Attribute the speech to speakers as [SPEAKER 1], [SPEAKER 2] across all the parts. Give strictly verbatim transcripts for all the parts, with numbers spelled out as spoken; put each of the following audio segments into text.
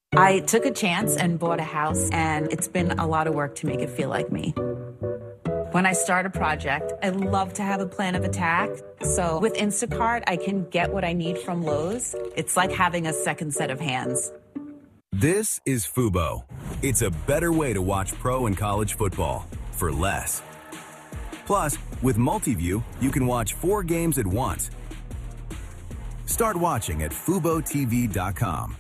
[SPEAKER 1] I took a chance and bought a house, and it's been a lot of work to make it feel like me. When I start a project, I love to have a plan of attack. So with Instacart, I can get what I need from Lowe's. It's like having a second set of hands.
[SPEAKER 2] This is Fubo. It's a better way to watch pro and college football for less. Plus, with Multiview, you can watch four games at once. Start watching at fubo t v dot com.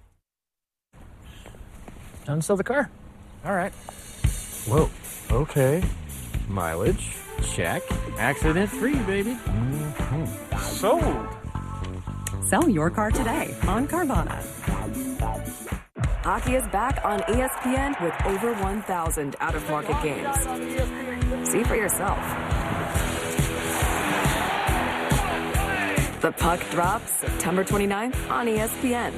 [SPEAKER 3] Done sell the car. All right. Whoa. Okay. Mileage. Check. Accident-free, baby. Mm-hmm. Sold.
[SPEAKER 4] Sell your car today on Carvana.
[SPEAKER 5] Hockey is back on E S P N with over one thousand out-of-market games. See for yourself. The puck drops September twenty-ninth on E S P N.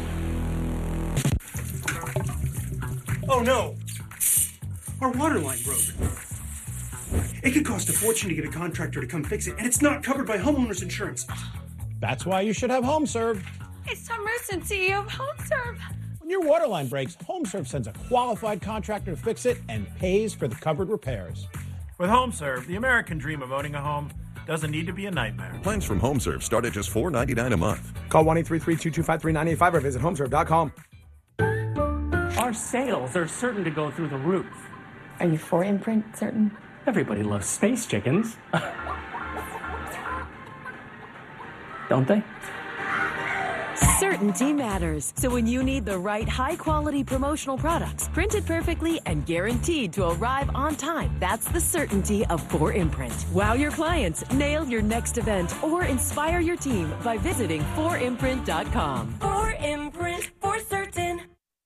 [SPEAKER 6] Oh no! Our water line broke. It could cost a fortune to get a contractor to come fix it, and it's not covered by homeowners insurance.
[SPEAKER 7] That's why you should have HomeServe.
[SPEAKER 8] It's Tom Merson, C E O of HomeServe.
[SPEAKER 7] When your water line breaks, HomeServe sends a qualified contractor to fix it and pays for the covered repairs.
[SPEAKER 9] With HomeServe, the American dream of owning a home doesn't need to be a nightmare.
[SPEAKER 10] Plans from HomeServe start at just four dollars and ninety-nine cents a month.
[SPEAKER 3] Call one eight three three, two two five, three nine eight five or visit homeserve dot com.
[SPEAKER 11] Our sales are certain to go through the roof.
[SPEAKER 12] Are you for Imprint certain?
[SPEAKER 11] Everybody loves space chickens. Don't they?
[SPEAKER 13] Certainty matters. So when you need the right high-quality promotional products, printed perfectly and guaranteed to arrive on time, that's the certainty of four Imprint. Wow your clients, nail your next event, or inspire your team by visiting four imprint dot com.
[SPEAKER 8] For Imprint, for certain.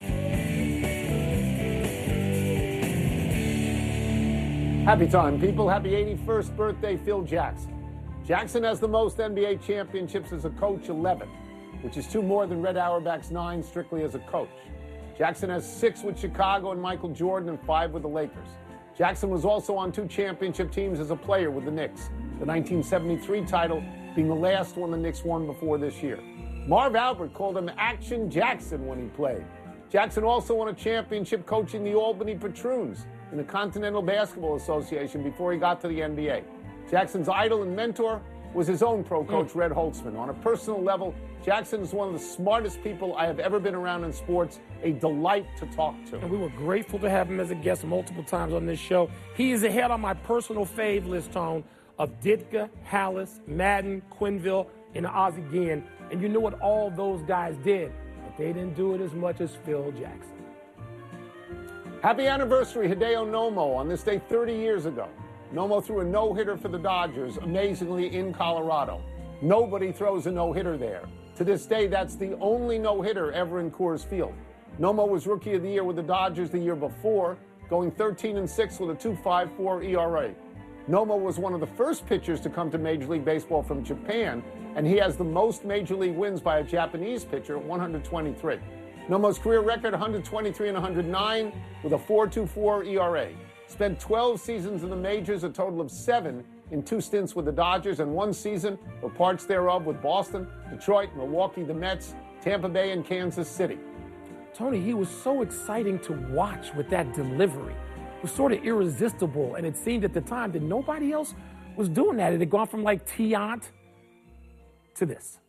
[SPEAKER 14] Happy time, people. Happy eighty-first birthday, Phil Jackson. Jackson has the most N B A championships as a coach, eleven, which is two more than Red Auerbach's nine strictly as a coach. Jackson has six with Chicago and Michael Jordan and five with the Lakers. Jackson was also on two championship teams as a player with the Knicks, the nineteen seventy-three title being the last one the Knicks won before this year. Marv Albert called him Action Jackson when he played. Jackson also won a championship coaching the Albany Patroons in the Continental Basketball Association before he got to the N B A. Jackson's idol and mentor was his own pro coach, Red Holtzman. On a personal level, Jackson is one of the smartest people I have ever been around in sports, a delight to talk to.
[SPEAKER 3] And we were grateful to have him as a guest multiple times on this show. He is ahead on my personal fave list, Tone, of Ditka, Hallis, Madden, Quinville, and Ozzie Guillen. And you know what all those guys did, but they didn't do it as much as Phil Jackson.
[SPEAKER 14] Happy anniversary, Hideo Nomo, on this day thirty years ago. Nomo threw a no-hitter for the Dodgers, amazingly, in Colorado. Nobody throws a no-hitter there. To this day, that's the only no-hitter ever in Coors Field. Nomo was Rookie of the Year with the Dodgers the year before, going thirteen and six with a two point five four E R A. Nomo was one of the first pitchers to come to Major League Baseball from Japan, and he has the most Major League wins by a Japanese pitcher, one hundred twenty-three. Nomo's career record, one hundred twenty-three and one hundred nine with a four point two four E R A. Spent twelve seasons in the majors, a total of seven in two stints with the Dodgers, and one season, or parts thereof, with Boston, Detroit, Milwaukee, the Mets, Tampa Bay, and Kansas City.
[SPEAKER 3] Tony, he was so exciting to watch with that delivery. It was sort of irresistible, and it seemed at the time that nobody else was doing that. It had gone from like Tiant to this.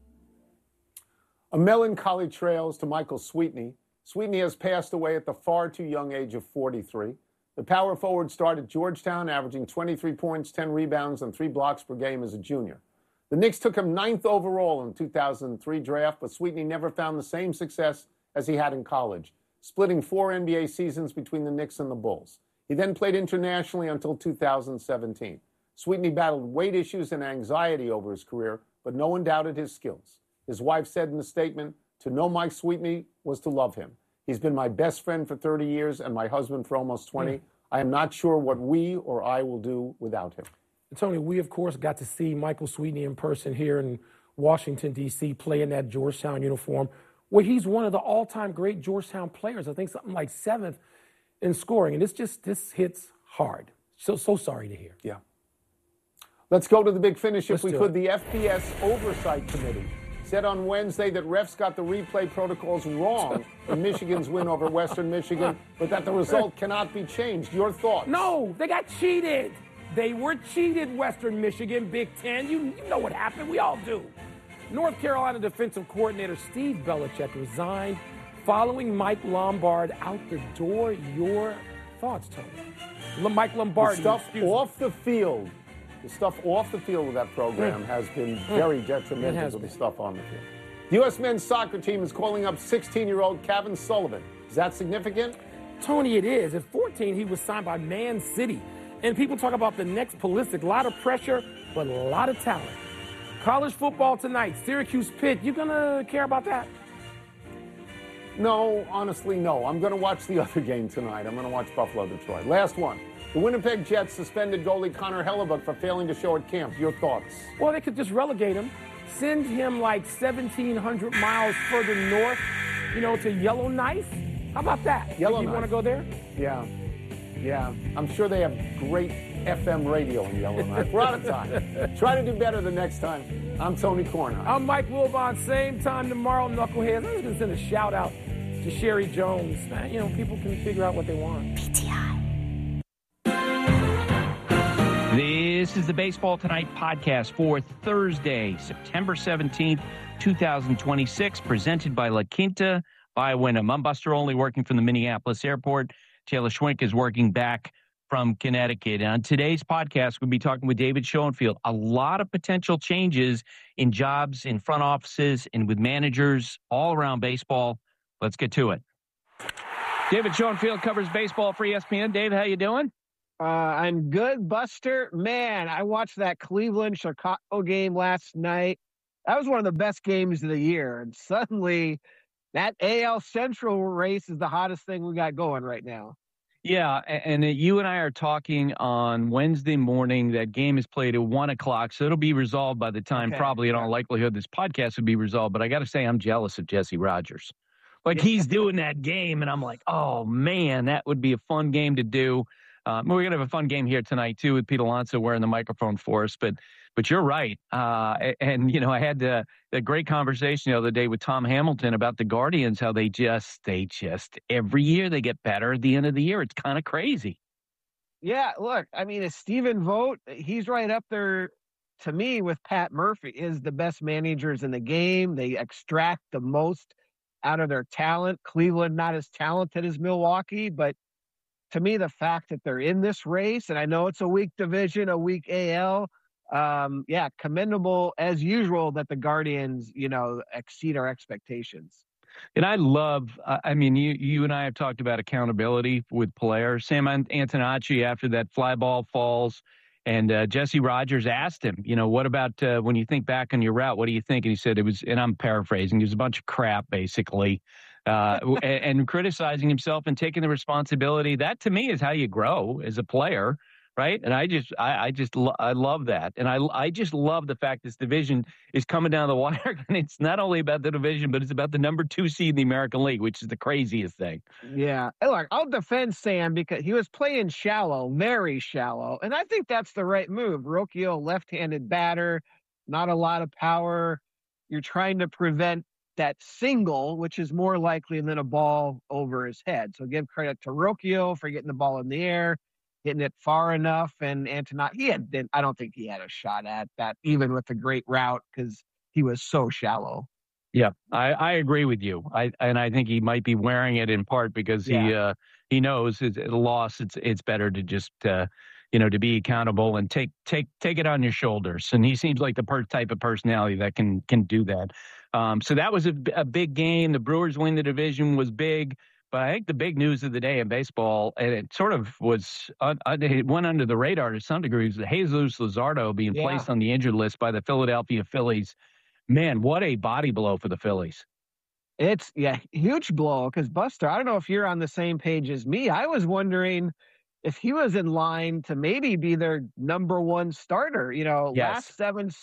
[SPEAKER 14] A melancholy trails to Michael Sweetney. Sweetney has passed away at the far too young age of forty-three. The power forward started at Georgetown, averaging twenty-three points, ten rebounds, and three blocks per game as a junior. The Knicks took him ninth overall in the two thousand three draft, but Sweetney never found the same success as he had in college, splitting four N B A seasons between the Knicks and the Bulls. He then played internationally until two thousand seventeen. Sweetney battled weight issues and anxiety over his career, but no one doubted his skills. His wife said in a statement, "To know Mike Sweetney was to love him. He's been my best friend for thirty years and my husband for almost twenty. Mm. I am not sure what we or I will do without him."
[SPEAKER 3] Tony, we, of course, got to see Michael Sweetney in person here in Washington, D C, play in that Georgetown uniform, where he's one of the all-time great Georgetown players. I think something like seventh in scoring. And this just this hits hard. So, so sorry to hear.
[SPEAKER 14] Yeah. Let's go to the big finish, if
[SPEAKER 3] Let's
[SPEAKER 14] we could. It. The F B S Oversight Committee said on Wednesday that refs got the replay protocols wrong in Michigan's win over Western Michigan, but that the result cannot be changed. Your thoughts?
[SPEAKER 3] No, they got cheated. They were cheated, Western Michigan, Big Ten. You, you know what happened. We all do. North Carolina defensive coordinator Steve Belichick resigned following Mike Lombard out the door. Your thoughts, Tony? Mike Lombardi.
[SPEAKER 14] The stuff off the field, the stuff off the field of that program
[SPEAKER 3] mm.
[SPEAKER 14] has been very mm. detrimental to the stuff on the field. The U S men's soccer team is calling up sixteen-year-old Kevin Sullivan. Is that significant?
[SPEAKER 3] Tony, it is. At fourteen, he was signed by Man City. And people talk about the next Pulisic. A lot of pressure, but a lot of talent. College football tonight, Syracuse Pitt. You going to care about that?
[SPEAKER 14] No, honestly, no. I'm going to watch the other game tonight. I'm going to watch Buffalo Detroit. Last one. The Winnipeg Jets suspended goalie Connor Hellebuck for failing to show at camp. Your thoughts?
[SPEAKER 3] Well, they could just relegate him. Send him like seventeen hundred miles further north, you know, to Yellowknife. How about that?
[SPEAKER 14] Yellowknife.
[SPEAKER 3] You want to go there?
[SPEAKER 14] Yeah. Yeah. I'm sure they have great F M radio in Yellowknife. We're out of time. Try to do better the next time. I'm Tony Kornheiser.
[SPEAKER 3] I'm Mike Wilbon. Same time tomorrow, Knuckleheads. I'm just going to send a shout out to Sherry Jones. Man, you know, people can figure out what they want.
[SPEAKER 15] P T I. This is the Baseball Tonight podcast for Thursday, September seventeenth, twenty twenty-six, presented by La Quinta by Wyndham. I'm Buster Olney, working from the Minneapolis airport. Taylor Schwenk is working back from Connecticut. And on today's podcast, we'll be talking with David Schoenfield. A lot of potential changes in jobs, in front offices, and with managers all around baseball. Let's get to it. David Schoenfield covers baseball for E S P N. Dave, how you doing?
[SPEAKER 16] Uh, I'm good, Buster. Man, I watched that Cleveland-Chicago game last night. That was one of the best games of the year. And suddenly, that A L Central race is the hottest thing we got going right now.
[SPEAKER 15] Yeah, and you and I are talking on Wednesday morning. That game is played at one o'clock, so it'll be resolved by the time, okay. probably in all likelihood, this podcast will be resolved. But I got to say, I'm jealous of Jesse Rogers. Like, yeah. he's doing that game, and I'm like, oh, man, that would be a fun game to do. Um, we're going to have a fun game here tonight, too, with Pete Alonso wearing the microphone for us. But but you're right. Uh, and, you know, I had the, the great conversation the other day with Tom Hamilton about the Guardians, how they just, they just, every year they get better at the end of the year. It's kind of crazy.
[SPEAKER 16] Yeah, look, I mean, it's Stephen Vogt. He's right up there, to me, with Pat Murphy, is the best managers in the game. They extract the most out of their talent. Cleveland, not as talented as Milwaukee, but to me, the fact that they're in this race, and I know it's a weak division, a weak A L, um, yeah, commendable as usual that the Guardians, you know, exceed our expectations.
[SPEAKER 15] And I love, uh, I mean, you you and I have talked about accountability with players. Sam Antonacci, after that fly ball falls, and uh, Jesse Rogers asked him, you know, what about uh, when you think back on your route, what do you think? And he said it was, and I'm paraphrasing, it was a bunch of crap, basically. Uh, and, and criticizing himself and taking the responsibility. That to me is how you grow as a player, right? And I just, I, I just, lo- I love that, and I, I just love the fact this division is coming down the wire, and it's not only about the division, but it's about the number two seed in the American League, which is the craziest thing.
[SPEAKER 16] Yeah, look, I'll defend Sam because he was playing shallow, very shallow, and I think that's the right move. Rocchio, left-handed batter, not a lot of power. You're trying to prevent that single, which is more likely than a ball over his head. So give credit to Rocchio for getting the ball in the air, hitting it far enough. And Antonacci, he had, I don't think he had a shot at that, even with the great route, because he was so shallow.
[SPEAKER 15] Yeah, I, I agree with you. I and I think he might be wearing it in part because yeah. he uh, he knows it's a loss. It's it's better to just uh, you know to be accountable and take take take it on your shoulders. And he seems like the per- type of personality that can can do that. Um, so that was a, a big game. The Brewers win the division was big, but I think the big news of the day in baseball, and it sort of was, uh, it went under the radar to some degree, was Jesus Luzardo being yeah. placed on the injured list by the Philadelphia Phillies. Man, what a body blow for the Phillies.
[SPEAKER 16] It's, yeah, huge blow, because Buster, I don't know if you're on the same page as me. I was wondering if he was in line to maybe be their number one starter. You know,
[SPEAKER 15] yes.
[SPEAKER 16] last seven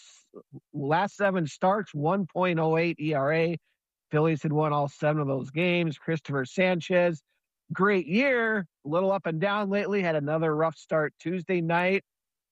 [SPEAKER 16] Last seven starts, one point oh eight E R A. Phillies had won all seven of those games. Christopher Sanchez, great year, a little up and down lately, had another rough start Tuesday night.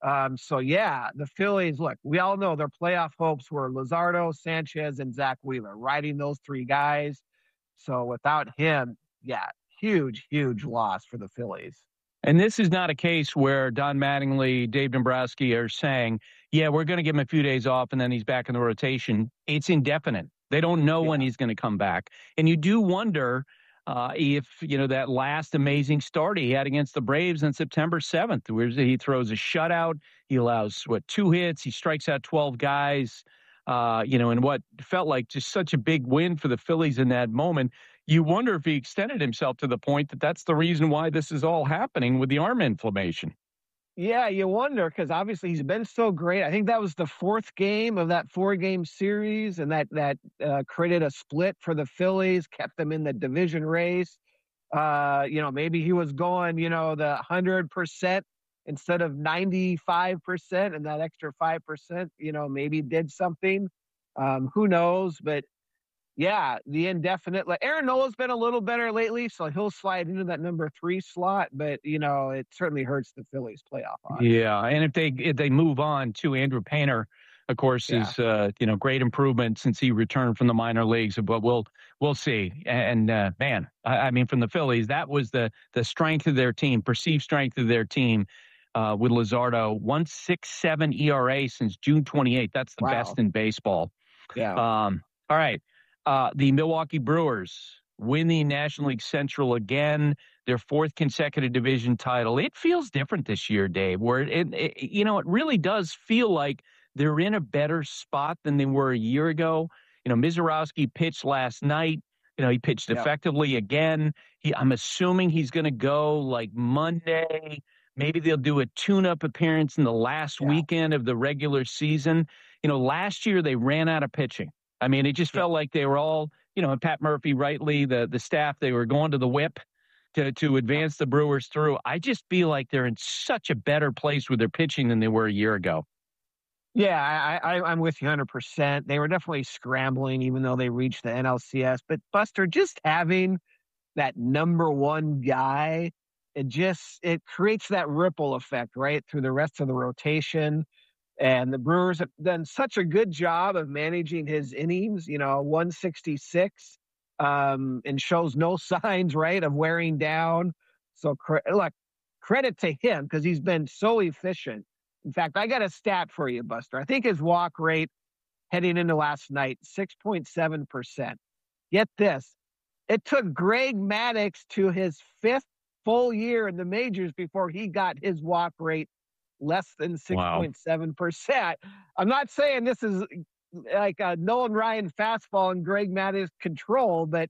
[SPEAKER 16] Um, so, yeah, the Phillies, look, we all know their playoff hopes were Luzardo, Sanchez, and Zach Wheeler, riding those three guys. So without him, yeah, huge, huge loss for the Phillies.
[SPEAKER 15] And this is not a case where Don Mattingly, Dave Dombrowski are saying, yeah, we're going to give him a few days off and then he's back in the rotation. It's indefinite. They don't know yeah. when he's going to come back. And you do wonder uh, if, you know, that last amazing start he had against the Braves on September seventh, where he throws a shutout, he allows, what, two hits, he strikes out twelve guys, uh, you know, and what felt like just such a big win for the Phillies in that moment. You wonder if he extended himself to the point that that's the reason why this is all happening with the arm inflammation.
[SPEAKER 16] Yeah, you wonder, because obviously he's been so great. I think that was the fourth game of that four-game series, and that that uh, created a split for the Phillies, kept them in the division race. Uh, you know, maybe he was going, you know, the one hundred percent instead of ninety-five percent, and that extra five percent, you know, maybe did something. Um, who knows? But yeah, the indefinite. Like Aaron Nola's been a little better lately, so he'll slide into that number three slot. But you know, it certainly hurts the Phillies' playoff odds.
[SPEAKER 15] Yeah, and if they if they move on to Andrew Painter, of course, yeah. is uh, you know great improvement since he returned from the minor leagues. But we'll we'll see. And uh, man, I, I mean, from the Phillies, that was the the strength of their team, perceived strength of their team. Uh, with Luzardo, one point six seven E R A since June twenty-eighth. That's the wow. best in baseball.
[SPEAKER 16] Yeah.
[SPEAKER 15] Um. All right. Uh, the Milwaukee Brewers win the National League Central again, their fourth consecutive division title. It feels different this year, Dave, where it, it, you know, it really does feel like they're in a better spot than they were a year ago. You know, Mizorowski pitched last night. You know, he pitched yeah. effectively again. He, I'm assuming he's going to go like Monday. Maybe they'll do a tune-up appearance in the last yeah. weekend of the regular season. You know, last year they ran out of pitching. I mean, it just felt like they were all, you know, Pat Murphy, rightly, the the staff, they were going to the whip to, to advance the Brewers through. I just feel like they're in such a better place with their pitching than they were a year ago.
[SPEAKER 16] Yeah, I, I, I'm with you one hundred percent. They were definitely scrambling, even though they reached the N L C S. But, Buster, just having that number one guy, it just it creates that ripple effect, right, through the rest of the rotation. And the Brewers have done such a good job of managing his innings, you know, one sixty-six, um, and shows no signs, right, of wearing down. So, cre- look, credit to him because he's been so efficient. In fact, I got a stat for you, Buster. I think his walk rate heading into last night, six point seven percent. Get this. It took Greg Maddux to his fifth full year in the majors before he got his walk rate less than six point seven percent. Wow. I'm not saying this is like a Nolan Ryan fastball in Greg Maddux control, but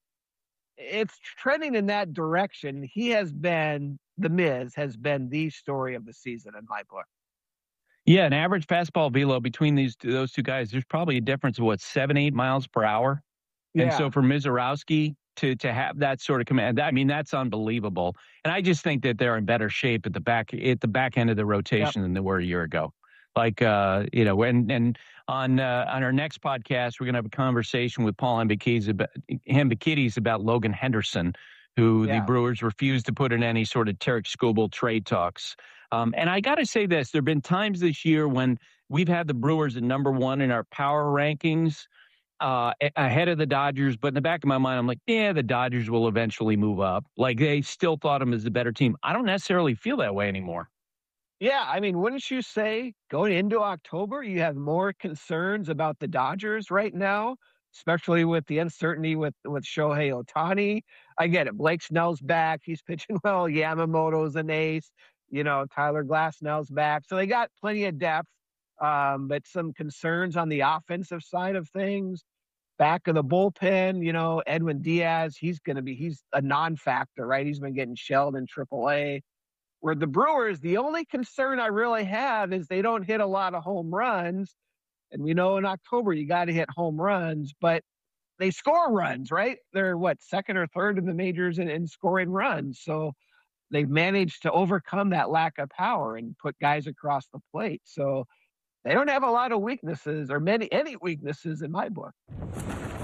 [SPEAKER 16] it's trending in that direction. He has been, the Miz has been the story of the season in my book.
[SPEAKER 15] Yeah, an average fastball velo between these two, those two guys, there's probably a difference of what, seven, eight miles per hour. Yeah. And so for Mizorowski to to have that sort of command, I mean, that's unbelievable. And I just think that they're in better shape at the back at the back end of the rotation yep. than they were a year ago. Like, uh, you know, and and on uh, on our next podcast, we're going to have a conversation with Paul Hembekides about, Hembekides about Logan Henderson, who yeah. the Brewers refused to put in any sort of Tarek Skubal trade talks. Um, and I got to say this, there have been times this year when we've had the Brewers at number one in our power rankings, Uh, ahead of the Dodgers, but in the back of my mind, I'm like, yeah, the Dodgers will eventually move up. Like, they still thought them as the better team. I don't necessarily feel that way anymore.
[SPEAKER 16] Yeah, I mean, wouldn't you say going into October, you have more concerns about the Dodgers right now, especially with the uncertainty with, with Shohei Ohtani? I get it. Blake Snell's back. He's pitching well. Yamamoto's an ace. You know, Tyler Glasnow's back. So they got plenty of depth. Um, but some concerns on the offensive side of things. Back of the bullpen, you know, Edwin Diaz, he's going to be, he's a non-factor, right? He's been getting shelled in triple A. Where the Brewers, the only concern I really have is they don't hit a lot of home runs. And we know in October you got to hit home runs, but they score runs, right? They're, what, second or third in the majors in, in scoring runs. So they've managed to overcome that lack of power and put guys across the plate. So they don't have a lot of weaknesses or many any weaknesses in my book.